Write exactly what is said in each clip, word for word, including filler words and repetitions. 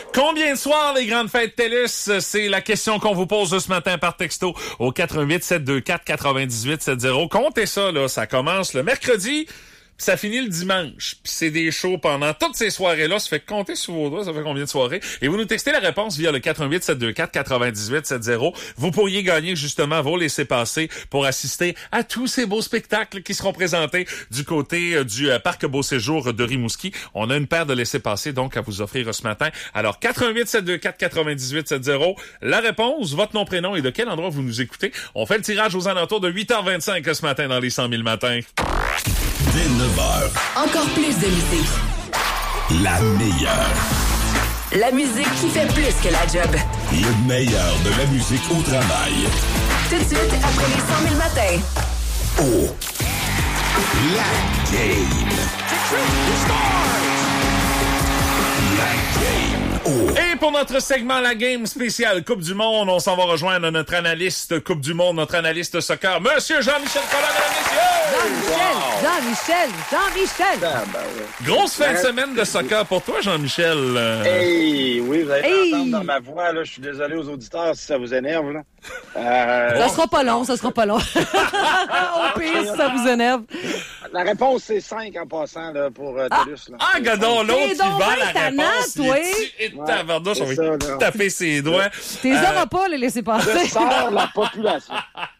Combien de soirs les grandes fêtes TELUS? C'est la question qu'on vous pose ce matin par texto au quatre un huit sept deux quatre quatre-vingt-dix-huit soixante. Comptez ça, là. Ça commence le mercredi. Puis ça finit le dimanche. Puis c'est des shows pendant toutes ces soirées-là. Ça fait compter sur vos doigts, ça fait combien de soirées? Et vous nous textez la réponse via le quatre un huit sept deux quatre quatre-vingt-dix-huit soixante. Vous pourriez gagner justement vos laissez-passer pour assister à tous ces beaux spectacles qui seront présentés du côté euh, du euh, Parc Beau Séjour de Rimouski. On a une paire de laissez-passer donc à vous offrir ce matin. Alors quatre un huit sept deux quatre quatre-vingt-dix-huit soixante. La réponse, votre nom, prénom et de quel endroit vous nous écoutez. On fait le tirage aux alentours de huit heures vingt-cinq ce matin dans les cent mille matins. Dès neuf heures. Encore plus de musique. La meilleure. La musique qui fait plus que la job. Le meilleur de la musique au travail. Tout de suite, après les cent mille matins. Oh. La game. La game. Oh. Et pour notre segment La Game spéciale Coupe du Monde, on s'en va rejoindre notre analyste Coupe du Monde, notre analyste soccer, Monsieur Jean-Michel Collin, mesdames, messieurs! Jean-Michel, Jean-Michel, Jean-Michel! Ah, ben oui. Grosse fin de semaine de soccer pour toi, Jean-Michel. Euh... Hey, oui, vous allez Hey. entendre dans ma voix, là, je suis désolé aux auditeurs si ça vous énerve, là. Euh, Ça sera pas long, ça sera pas long. Au pire, si ça vous énerve. La réponse, c'est cinq en passant, là, pour euh, Ah. TELUS, là. Ah, gadon, l'autre, T'es il donc va bien la tannant, réponse. Il toi. est petit et Ouais, tabarnouche, on c'est va ça, là. taper ses doigts. T'es Euh, auras pas les laisser Je passer. sers la population.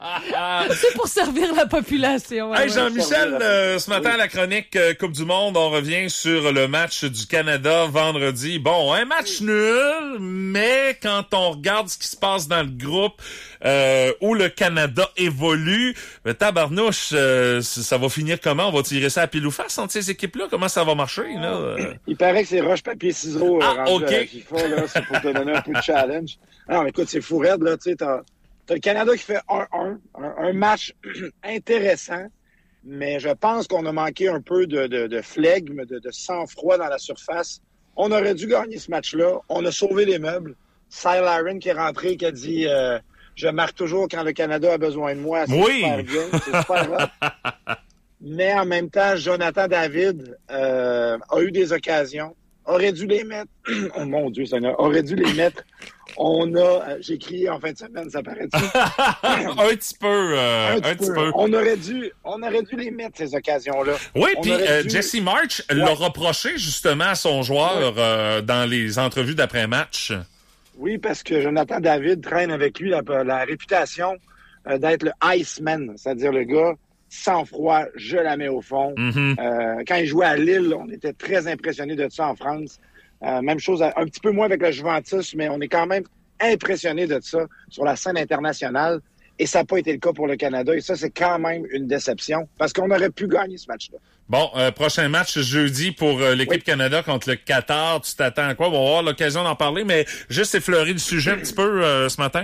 C'est pour servir la population. ouais, Hey ouais. Jean-Michel, euh, ce matin à la chronique euh, Coupe du Monde, on revient sur le match du Canada vendredi. Bon, un match nul, mais quand on regarde ce qui se passe dans le groupe euh, où le Canada évolue, ben, tabarnouche, euh, ça va finir comment? On va tirer ça à pile ou face entre ces équipes-là? Comment ça va marcher, là? Euh, Il paraît que c'est roche, papier, ciseaux. Ah, euh, rendu ok. à la FIFA, là, c'est pour te donner un peu de challenge. Non, mais écoute, c'est fou raide, là, tu sais, t'as, t'as le Canada qui fait un un, un, un match intéressant, mais je pense qu'on a manqué un peu de, de, de flegme, de, de sang-froid dans la surface. On aurait dû gagner ce match-là. On a sauvé les meubles. Cy Laren qui est rentré, qui a dit euh, « Je marque toujours quand le Canada a besoin de moi. » C'est Oui. super bien, c'est super hot. Mais en même temps, Jonathan David euh, a eu des occasions, aurait dû les mettre. Oh mon Dieu, Seigneur, aurait dû les mettre. On a, euh, j'ai crié en fin de semaine, ça paraît-tu? un petit peu, euh, un, petit peu. On aurait dû, on aurait dû les mettre, ces occasions-là. Oui, On puis aurait euh, dû- Jesse March Ouais. l'a reproché justement à son joueur euh, dans les entrevues d'après-match. Oui, parce que Jonathan David traîne avec lui la, la réputation euh, d'être le Iceman, c'est-à-dire le gars sans froid, je la mets au fond. Mhm. Euh, quand il jouait à Lille, on était très impressionnés de ça en France. Euh, même chose, un petit peu moins avec le Juventus, mais on est quand même impressionnés de ça sur la scène internationale. Et ça n'a pas été le cas pour le Canada. Et ça, c'est quand même une déception parce qu'on aurait pu gagner ce match-là. Bon, euh, prochain match jeudi pour euh, l'équipe Oui. Canada Canada contre le Qatar. Tu t'attends à quoi? On va avoir l'occasion d'en parler, mais juste effleurer le sujet un petit peu euh, ce matin.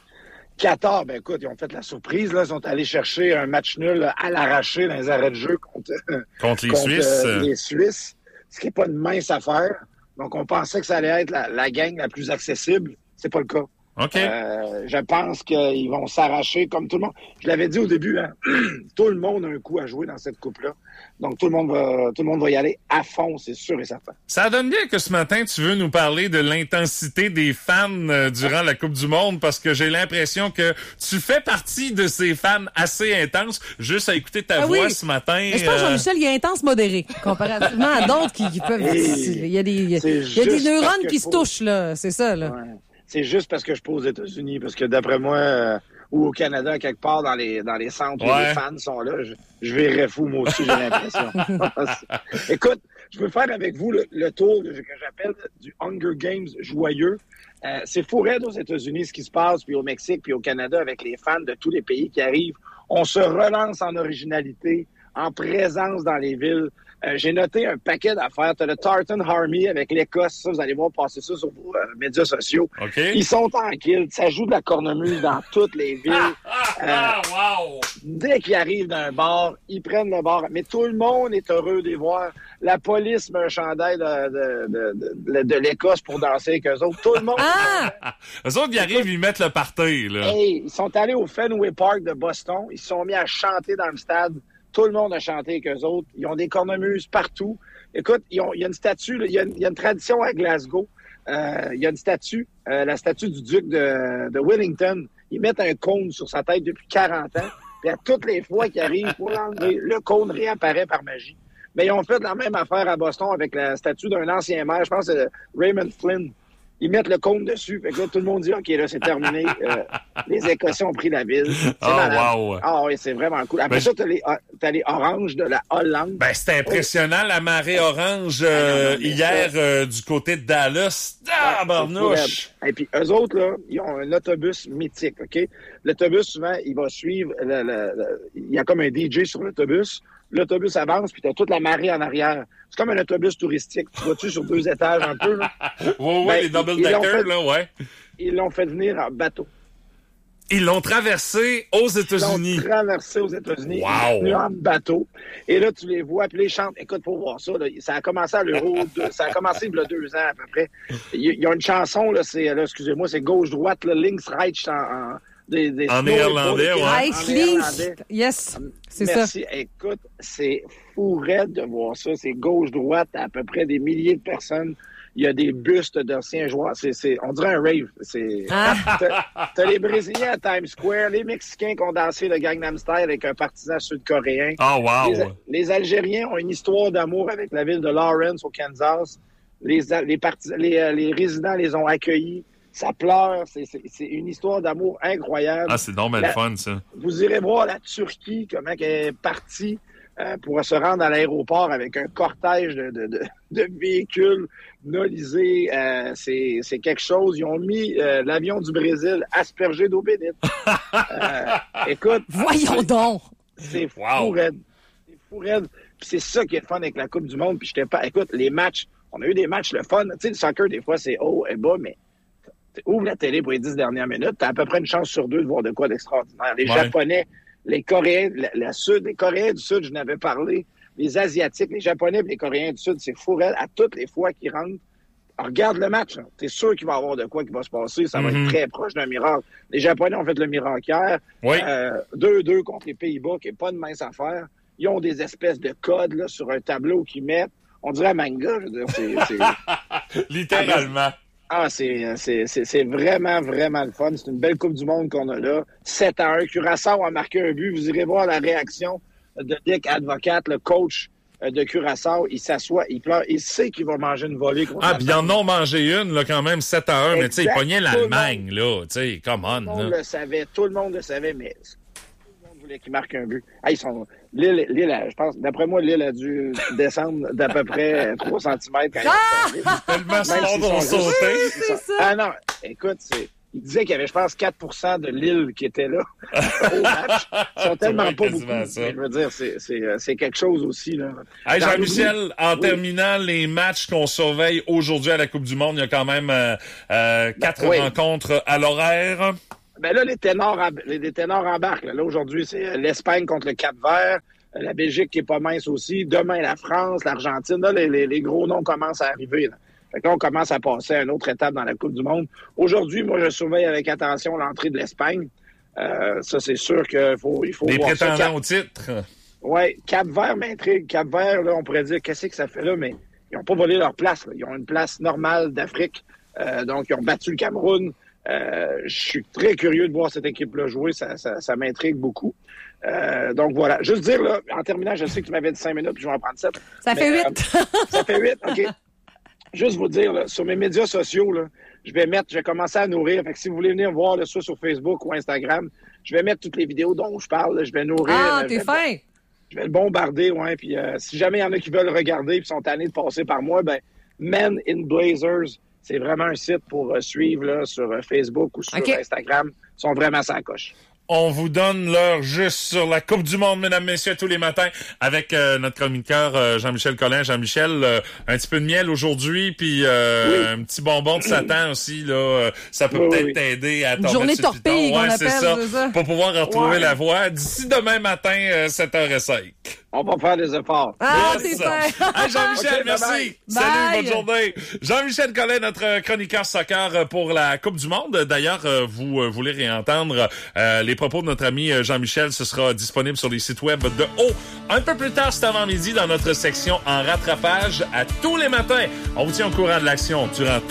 Qatar, ben écoute, ils ont fait la surprise. Là. Ils sont allés chercher un match nul à l'arraché dans les arrêts de jeu contre, Contre les contre, Suisses. euh, les Suisses, ce qui n'est pas une mince affaire. Donc, on pensait que ça allait être la, la gang la plus accessible. C'est pas le cas. OK. Euh, je pense qu'ils vont s'arracher comme tout le monde. Je l'avais dit au début, hein, tout le monde a un coup à jouer dans cette coupe-là. Donc, tout le monde va, tout le monde va y aller à fond, c'est sûr et certain. Ça donne bien que ce matin, tu veux nous parler de l'intensité des fans euh, durant la Coupe du Monde parce que j'ai l'impression que tu fais partie de ces fans assez intenses. Juste à écouter ta Ah voix oui. ce matin. Mais je pense que euh, Jean-Michel, il est intense modéré, comparativement à d'autres qui, qui peuvent... Hey, il y a des, il y a c'est des juste parce neurones que qui je se trouve- touchent, là. C'est ça, là. Ouais. C'est juste parce que je pose aux États-Unis, parce que d'après moi, euh, ou au Canada, quelque part dans les dans les centres où Ouais. les fans sont là, je, je verrais fou, moi aussi, j'ai l'impression. Écoute, je veux faire avec vous le, le tour de, que j'appelle du Hunger Games joyeux. Euh, c'est fou raide aux États-Unis ce qui se passe, puis au Mexique, puis au Canada, avec les fans de tous les pays qui arrivent. On se relance en originalité, en présence dans les villes. Euh, j'ai noté un paquet d'affaires. Tu as le Tartan Army avec l'Écosse. Ça, vous allez voir passer ça sur vos euh, médias sociaux. OK. Ils sont tranquilles. Ça joue de la cornemuse dans toutes les villes. Ah, wow! Dès qu'ils arrivent dans un bar, ils prennent le bar. Mais tout le monde est heureux de les voir. La police met un chandail de, de, de, de, de l'Écosse pour danser avec eux autres. Tout le monde. Ah! Eux autres, ils arrivent, ils mettent le party, là. Hey, ils sont allés au Fenway Park de Boston. Ils se sont mis à chanter dans le stade. Tout le monde a chanté avec eux autres. Ils ont des cornemuses partout. Écoute, ils ont, il y a une statue, là, il, y a une, il y a une tradition à Glasgow. euh, il y a une statue, euh, la statue du duc de, de Wellington. Ils mettent un cône sur sa tête depuis quarante ans. Puis à toutes les fois qu'il arrive pour l'enlever, le cône réapparaît par magie. Mais ils ont fait la même affaire à Boston avec la statue d'un ancien maire, je pense que c'est Raymond Flynn. Ils mettent le cône dessus. Fait que là, tout le monde dit, OK, là, c'est terminé. Euh, les Écossais ont pris la ville. C'est oh, malade. wow. Ah oui, c'est vraiment cool. Après ben, ça, t'as les, t'as les oranges de la Hollande. Ben, c'était impressionnant, oh. la marée orange euh, ah, non, non, hier euh, du côté de Dallas. Ah, ouais, barnouche! Et puis, eux autres, là, ils ont un autobus mythique, OK? L'autobus, souvent, il va suivre... Le, le, le, il y a comme un D J sur l'autobus. L'autobus avance, puis t'as toute la marée en arrière. C'est comme un autobus touristique. Tu vas-tu sur deux étages un peu, là? Oui, oui, ben, les double-deckers, là, ouais. Ils l'ont fait venir en bateau. Ils l'ont traversé aux États-Unis. Ils l'ont traversé aux États-Unis. Wow! Ils sont venus en bateau. Et là, tu les vois, puis les chantent. Écoute, pour voir ça, là, ça a commencé à l'Euro, ça a commencé il y a deux ans à peu près. Il y a une chanson, là, c'est, là, excusez-moi, c'est gauche-droite, là, links, right, en... en Des, des en néerlandais, ouais. Right, links. Yes, c'est ça. Merci. Écoute, c'est fou raide de voir ça. C'est gauche-droite, à peu près des milliers de personnes. Il y a des bustes d'anciens joueurs. C'est, c'est, on dirait un rave. C'est, ah. t'as, t'as les Brésiliens à Times Square, les Mexicains qui ont dansé le Gangnam Style avec un partisan sud-coréen. Oh, wow. Les, les Algériens ont une histoire d'amour avec la ville de Lawrence, au Kansas. Les, les, partis, les, les résidents les ont accueillis. Ça pleure, c'est, c'est, c'est une histoire d'amour incroyable. Ah, c'est normal fun, ça. Vous irez voir la Turquie, comment elle est partie euh, pour se rendre à l'aéroport avec un cortège de, de, de, de véhicules nolisés. Euh, c'est, c'est quelque chose. Ils ont mis euh, l'avion du Brésil aspergé d'eau bénite. euh, écoute. Voyons c'est, donc! C'est fou wow. raide. C'est fou raide. Puis c'est ça qui est fun avec la Coupe du Monde. Puis j'étais pas. Écoute, les matchs, on a eu des matchs le fun. Tu sais, le soccer, des fois, c'est haut et bas, mais ouvre la télé pour les dix dernières minutes, t'as à peu près une chance sur deux de voir de quoi d'extraordinaire. Les ouais. Japonais, les Coréens, la, la Sud, les Coréens du Sud, je n'avais parlé, les Asiatiques, les Japonais et les Coréens du Sud, c'est fou raide. À toutes les fois qu'ils rentrent, regarde le match. Hein. T'es sûr qu'il va y avoir de quoi qui va se passer. Ça mm-hmm. va être très proche d'un miracle. Les Japonais ont fait le miracle hier. Oui. Euh, deux deux contre les Pays-Bas, qui n'est pas de mince affaire. Ils ont des espèces de codes là, sur un tableau qu'ils mettent. On dirait un manga, je veux dire. C'est, c'est... Littéralement. Ah, c'est, c'est, c'est, c'est vraiment, vraiment le fun. C'est une belle Coupe du Monde qu'on a là. sept à un. Curaçao a marqué un but. Vous irez voir la réaction de Dick Advocat, le coach de Curaçao. Il s'assoit, il pleure. Il sait qu'il va manger une volée. Ah, puis ils en ont mangé une, là, quand même, sept à un. Exact. Mais tu sais, il pognait l'Allemagne, là. Tu sais, come on. Tout le monde là. le savait. Tout le monde le savait, mais tout le monde voulait qu'il marque un but. Ah, ils sont... L'île, l'île a, je pense, d'après moi, l'île a dû descendre d'à peu près trois centimètres quand ah! il a tellement sont sauté. C'est ça. Ah non, écoute, c'est, il disait qu'il y avait, je pense, quatre pour cent de l'île qui était là au match. Ils sont tellement pas beaucoup. Mais je veux dire, c'est, c'est, c'est quelque chose aussi. Là. Hey, Jean-Michel, en oui. terminant les matchs qu'on surveille aujourd'hui à la Coupe du Monde, il y a quand même euh, euh, quatre oui. rencontres à l'horaire. Ben là, les ténors, les ténors embarquent. Là, là aujourd'hui, c'est l'Espagne contre le Cap-Vert, la Belgique qui est pas mince aussi. Demain, la France, l'Argentine. Là, les, les, les gros noms commencent à arriver. Là. Fait que là, on commence à passer à une autre étape dans la Coupe du Monde. Aujourd'hui, moi, je surveille avec attention l'entrée de l'Espagne. Euh, ça, c'est sûr qu'il faut, il faut les voir ça. Les prétendants au titre. Oui, Cap-Vert m'intrigue. Cap-Vert, là, on pourrait dire qu'est-ce que ça fait là, mais ils n'ont pas volé leur place. Là. Ils ont une place normale d'Afrique. Euh, donc, ils ont battu le Cameroun. Euh, je suis très curieux de voir cette équipe-là jouer. Ça, ça, ça m'intrigue beaucoup. Euh, donc, voilà. Juste dire, là, en terminant, je sais que tu m'avais dit cinq minutes, puis je vais en prendre sept. Ça mais, fait huit. Euh, ça fait huit, OK. Juste vous dire, là, sur mes médias sociaux, là, je vais mettre, je vais commencer à nourrir. Fait que si vous voulez venir voir là, ça sur Facebook ou Instagram, je vais mettre toutes les vidéos dont je parle. Là, je vais nourrir. Ah, là, t'es vais, fin! Je vais le bombarder, ouais. Puis euh, si jamais il y en a qui veulent regarder et sont tannés de passer par moi, ben Men in Blazers, c'est vraiment un site pour euh, suivre là, sur euh, Facebook ou sur okay. Instagram. Ils sont vraiment sans coche. On vous donne l'heure juste sur la Coupe du Monde, mesdames, messieurs, tous les matins, avec euh, notre chroniqueur euh, Jean-Michel Collin. Jean-Michel, euh, un petit peu de miel aujourd'hui, puis euh, oui. un petit bonbon de Satan aussi. Là, euh, ça peut oui, peut-être oui. t'aider à tomber journée sur le torpille, piton. Ouais, qu'on c'est appelle, ça, c'est ça. Pour pouvoir retrouver ouais. la voix d'ici demain matin, euh, sept heures cinq. On va faire des efforts. Ah, yes. c'est fin! Hey, Jean-Michel, okay, merci. Bye. Salut, bye. bonne journée. Jean-Michel Collin, notre chroniqueur soccer pour la Coupe du Monde. D'ailleurs, vous euh, voulez réentendre euh, les propos de notre ami Jean-Michel. Ce sera disponible sur les sites web de haut un peu plus tard cet avant-midi dans notre section en rattrapage à tous les matins. On vous tient au courant de l'action durant